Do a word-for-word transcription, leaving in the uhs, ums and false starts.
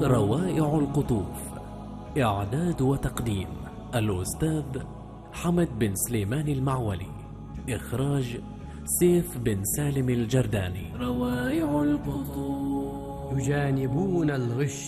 روائع القطوف. إعداد وتقديم الأستاذ حمد بن سليمان المعولي. إخراج سيف بن سالم الجرداني. روائع القطوف. يجانبون الغش